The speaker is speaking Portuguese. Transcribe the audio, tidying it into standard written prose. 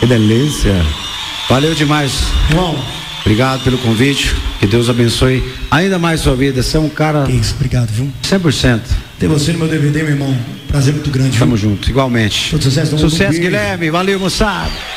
Que delícia. Valeu demais. Irmão, obrigado pelo convite. Que Deus abençoe ainda mais sua vida. Você é um cara... Que isso, obrigado, viu? 100%. Ter você no meu DVD, meu irmão. Prazer muito grande. Tamo junto, igualmente. Todo sucesso, Sucesso, Guilherme. Valeu, moçada.